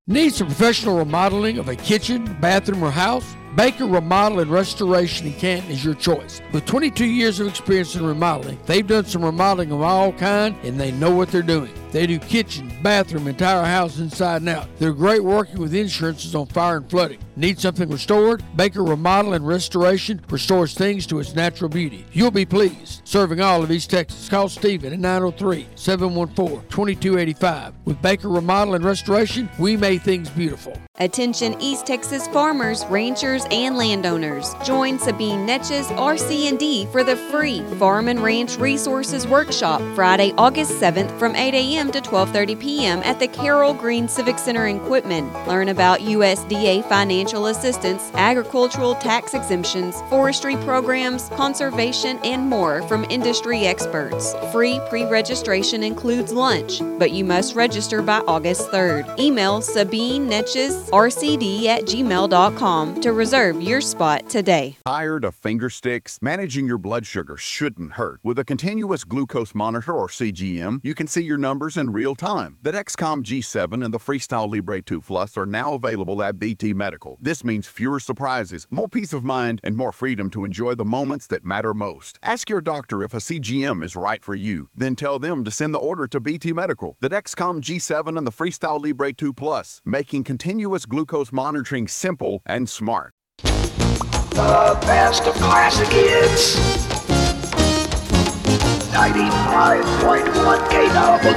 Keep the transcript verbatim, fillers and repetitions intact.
Need some professional remodeling of a kitchen, bathroom, or house? Baker Remodel and Restoration in Canton is your choice. With twenty-two years of experience in remodeling, they've done some remodeling of all kind, and they know what they're doing. They do kitchen, bathroom, entire house inside and out. They're great working with insurances on fire and flooding. Need something restored? Baker Remodel and Restoration restores things to its natural beauty. You'll be pleased. Serving all of East Texas. Call Stephen at nine oh three, seven one four, two two eight five. With Baker Remodel and Restoration, we make things beautiful. Attention East Texas farmers, ranchers, and landowners. Join Sabine Netches R C and D for the free Farm and Ranch Resources Workshop Friday, August seventh from eight a.m. to twelve thirty p.m. at the Carroll Green Civic Center in Quitman. Learn about U S D A financial assistance, agricultural tax exemptions, forestry programs, conservation, and more from industry experts. Free pre-registration includes lunch, but you must register by August third. Email Sabine Netches R C D at gmail dot com to reserve your spot today. Tired of finger sticks? Managing your blood sugar shouldn't hurt. With a continuous glucose monitor, or C G M, you can see your numbers in real time. The Dexcom G seven and the Freestyle Libre two Plus are now available at B T Medical. This means fewer surprises, more peace of mind, and more freedom to enjoy the moments that matter most. Ask your doctor if a C G M is right for you. Then tell them to send the order to B T Medical. The Dexcom G seven and the Freestyle Libre two Plus, making continuous glucose monitoring simple and smart. The best of classic hits. ninety-five point one K W.